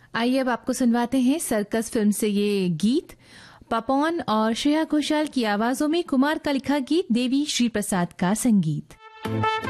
आइए अब आपको सुनवाते हैं सर्कस फिल्म से ये गीत। पपॉन और श्रेया घोषाल की आवाजों में कुमार का लिखा गीत, देवी श्री प्रसाद का संगीत।